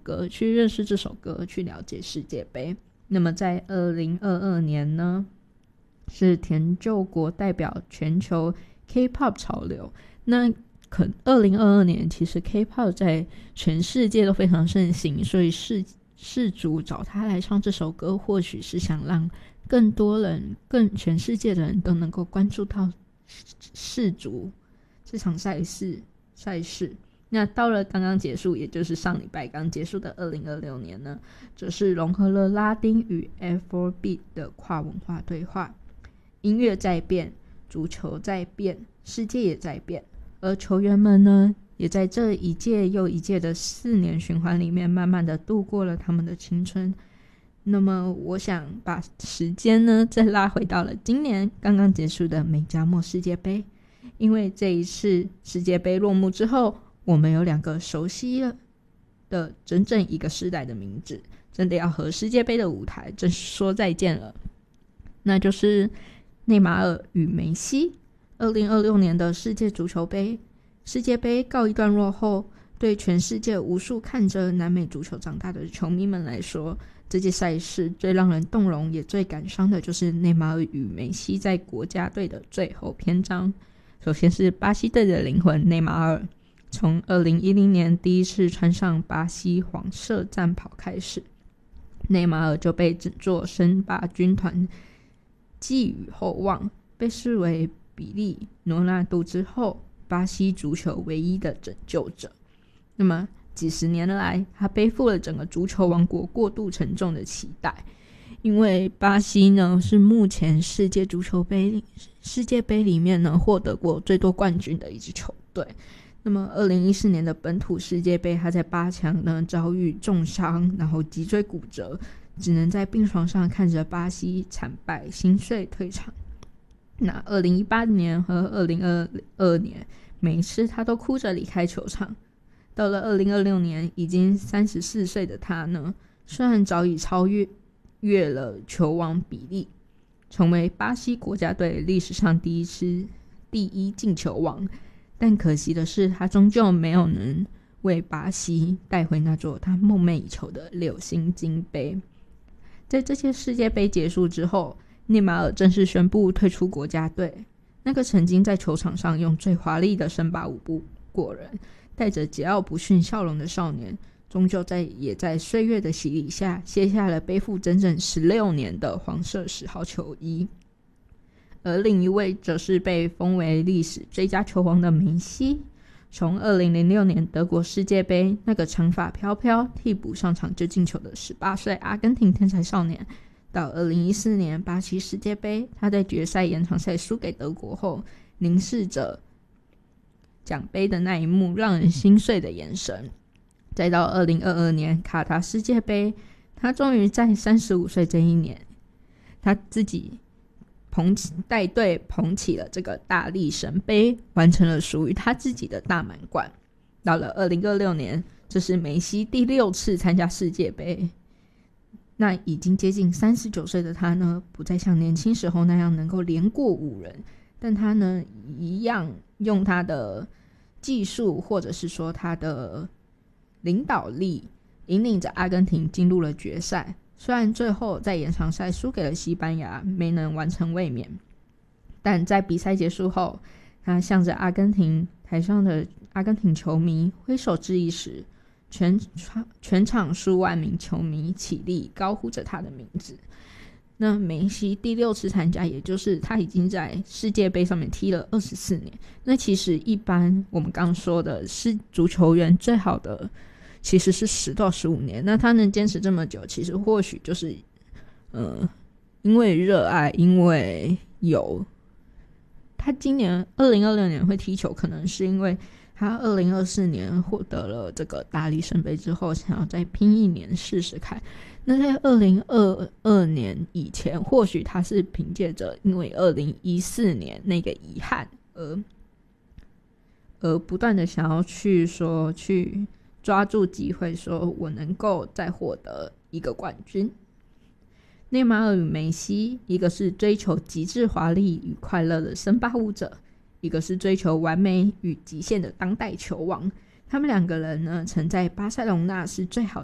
歌，去认识这首歌，去了解世界杯。那么在2022年呢，是田柾国代表全球 K-pop 潮流。那2022年其实 K-pop 在全世界都非常盛行，所以世主找他来唱这首歌，或许是想让更多人全世界的人都能够关注到世足这场赛事。那到了刚刚结束，也就是上礼拜刚结束的2026年呢，则是融合了拉丁与 Afrobeat 的跨文化对话。音乐在变，足球在变，世界也在变，而球员们呢，也在这一届又一届的4年循环里面，慢慢的度过了他们的青春。那么我想把时间呢再拉回到了今年刚刚结束的美加墨世界杯，因为这一次世界杯落幕之后，我们有2个熟悉了的整整一个世代的名字，真的要和世界杯的舞台真说再见了，那就是内马尔与梅西。2026年的世界杯告一段落后，对全世界无数看着南美足球长大的球迷们来说，这届赛事最让人动容也最感伤的就是内马尔与梅西在国家队的最后篇章。首先是巴西队的灵魂内马尔，从2010年第一次穿上巴西黄色战袍开始，内马尔就被整座森巴军团寄予厚望，被视为比利罗纳度之后巴西足球唯一的拯救者。那么几十年来，他背负了整个足球王国过度沉重的期待，因为巴西呢是目前世界杯里面呢获得过最多冠军的一支球队。那么2014年的本土世界杯，他在8强呢遭遇重伤，然后脊椎骨折，只能在病床上看着巴西惨败，心碎退场。那2018年和2022年，每一次他都哭着离开球场。到了2026年，已经34岁的他呢，虽然早已超越了球王比利，成为巴西国家队历史上第一进球王，但可惜的是，他终究没有能为巴西带回那座他梦寐以求的6星金杯。在这届世界杯结束之后，内马尔正式宣布退出国家队。那个曾经在球场上用最华丽的森巴舞步过人，带着桀骜不驯笑容的少年，终究也在岁月的洗礼下卸下了背负整整16年的黄色10号球衣。而另一位则是被封为历史最佳球王的梅西，从2006年德国世界杯那个长发飘飘替补上场就进球的18岁阿根廷天才少年，到2014年巴西世界杯，他在决赛延长赛输给德国后，凝视着奖杯的那一幕让人心碎的眼神。再到2022年卡塔世界杯，他终于在35岁这一年，他自己带队捧起了这个大力神杯，完成了属于他自己的大满贯。到了2026年，这是梅西第6次参加世界杯。那已经接近39岁的他呢，不再像年轻时候那样能够连过5人，但他呢一样用他的技术或者是说他的领导力引领着阿根廷进入了决赛。虽然最后在延长赛输给了西班牙，没能完成卫冕，但在比赛结束后，他向着台上的阿根廷球迷挥手致意时，全场数万名球迷起立高呼着他的名字。那梅西第6次参加，也就是他已经在世界杯上面踢了24年。那其实一般我们刚说的是足球员最好的其实是10到15年，那他能坚持这么久，其实或许就是因为热爱，因为他今年2026年会踢球，可能是因为他2024年获得了这个大力神杯之后，想要再拼1年试试看。那在2022年以前，或许他是凭借着因为2014年那个遗憾而不断的想要去抓住机会，说我能够再获得一个冠军。内马尔与梅西，一个是追求极致华丽与快乐的森巴舞者，一个是追求完美与极限的当代球王。他们2个人呢，曾在巴塞隆纳是最好